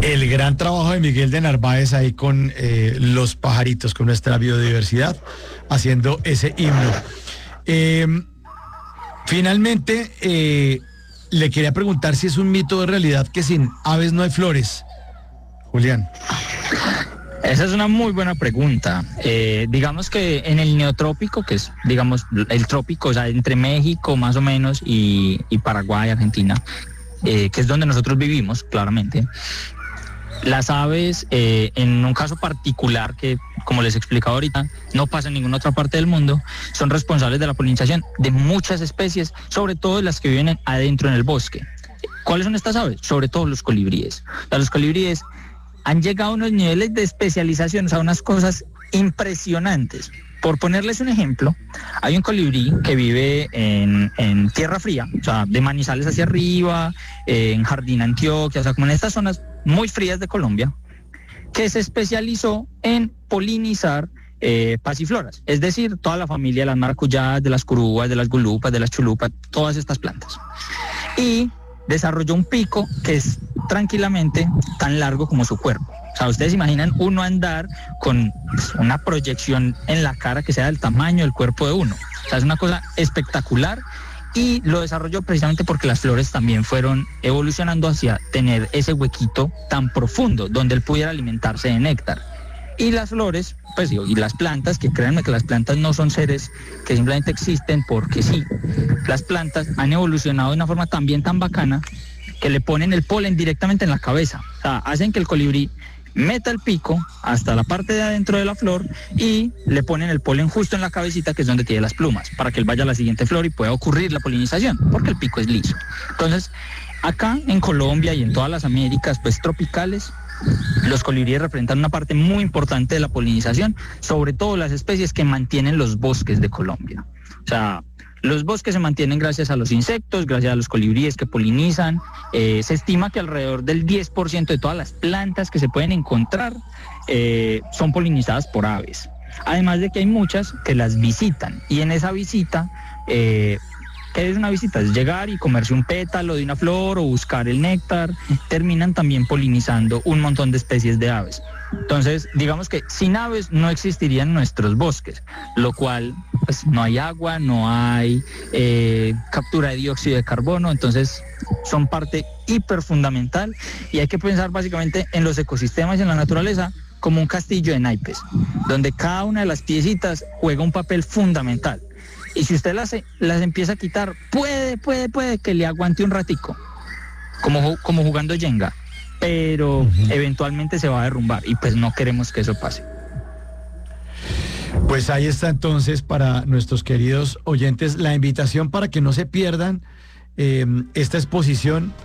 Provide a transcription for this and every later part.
El gran trabajo de Miguel de Narváez ahí con los pajaritos, con nuestra biodiversidad, haciendo ese himno. Finalmente, le quería preguntar si es un mito de realidad que sin aves no hay flores. Julián. Esa es una muy buena pregunta. Digamos que en el neotrópico, que es, digamos, el trópico, o sea, entre México más o menos y Paraguay, Argentina, que es donde nosotros vivimos, claramente, las aves, en un caso particular que, como les explicaba ahorita, no pasa en ninguna otra parte del mundo, son responsables de la polinización de muchas especies, sobre todo las que viven adentro en el bosque. ¿Cuáles son estas aves? Sobre todo los colibríes. O sea, los colibríes han llegado a unos niveles de especialización, o sea, unas cosas impresionantes. Por ponerles un ejemplo, hay un colibrí que vive en tierra fría, o sea, de Manizales hacia arriba, en Jardín Antioquia, o sea, como en estas zonas muy frías de Colombia, que se especializó en polinizar pasifloras, es decir, toda la familia de las maracuyás, de las curúas, de las gulupas, de las chulupas, todas estas plantas. Y desarrolló un pico que es tranquilamente tan largo como su cuerpo. O sea, ustedes imaginan uno andar con una proyección en la cara que sea del tamaño del cuerpo de uno. O sea, es una cosa espectacular y lo desarrolló precisamente porque las flores también fueron evolucionando hacia tener ese huequito tan profundo donde él pudiera alimentarse de néctar. Y las flores, pues y las plantas, que créanme que las plantas no son seres que simplemente existen porque sí. Las plantas han evolucionado de una forma también tan bacana que le ponen el polen directamente en la cabeza. O sea, hacen que el colibrí meta el pico hasta la parte de adentro de la flor y le ponen el polen justo en la cabecita, que es donde tiene las plumas, para que él vaya a la siguiente flor y pueda ocurrir la polinización, porque el pico es liso. Entonces, acá en Colombia y en todas las Américas, pues tropicales, los colibríes representan una parte muy importante de la polinización, sobre todo las especies que mantienen los bosques de Colombia. O sea, los bosques se mantienen gracias a los insectos, gracias a los colibríes que polinizan. Se estima que alrededor del 10% de todas las plantas que se pueden encontrar son polinizadas por aves. Además de que hay muchas que las visitan, y en esa visita, ¿qué es una visita? Es llegar y comerse un pétalo de una flor o buscar el néctar. Terminan también polinizando un montón de especies de aves. Entonces, digamos que sin aves no existirían nuestros bosques, lo cual, pues no hay agua, no hay captura de dióxido de carbono, entonces son parte hiper fundamental y hay que pensar básicamente en los ecosistemas y en la naturaleza como un castillo de naipes, donde cada una de las piecitas juega un papel fundamental. Y si usted las empieza a quitar, puede que le aguante un ratico, como jugando Jenga, pero eventualmente se va a derrumbar y pues no queremos que eso pase. Pues ahí está entonces para nuestros queridos oyentes la invitación para que no se pierdan esta exposición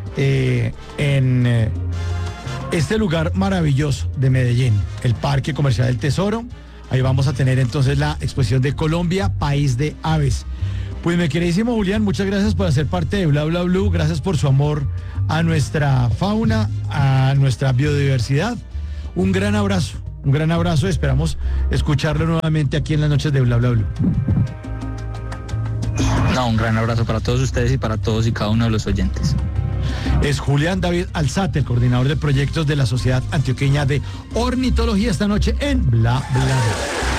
en este lugar maravilloso de Medellín, el Parque Comercial del Tesoro. Ahí vamos a tener entonces la exposición de Colombia, País de Aves. Pues mi queridísimo Julián, muchas gracias por hacer parte de Bla Bla Blue, gracias por su amor a nuestra fauna, a nuestra biodiversidad. Un gran abrazo, esperamos escucharlo nuevamente aquí en las noches de Bla Bla Blue. No, un gran abrazo para todos ustedes y para todos y cada uno de los oyentes. Es Julián David Alzate, el coordinador de proyectos de la Sociedad Antioqueña de Ornitología, esta noche en Bla Bla Blue.